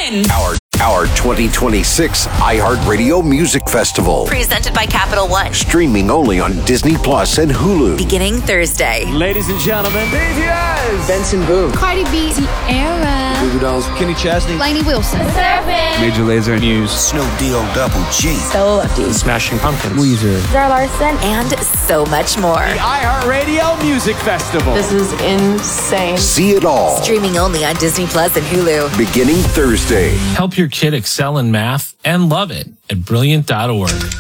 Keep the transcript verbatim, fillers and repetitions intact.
win. Our Our twenty twenty-six iHeartRadio Music Festival. Presented by Capital One. Streaming only on Disney Plus and Hulu. Beginning Thursday. Ladies and gentlemen, B T S. Benson Boone. Cardi B. Ciara. Goo Goo Dolls. Kenny Chesney. Lainey Wilson. Major Lazer. News. Snoop D-O Double G. Stella Lefty. Smashing Pumpkins. Weezer. Zara Larson. And so much more. The iHeartRadio Music Festival. This is insane. See it all. Streaming only on Disney Plus and Hulu. Beginning Thursday. Help your kid excel in math and love it at brilliant dot org.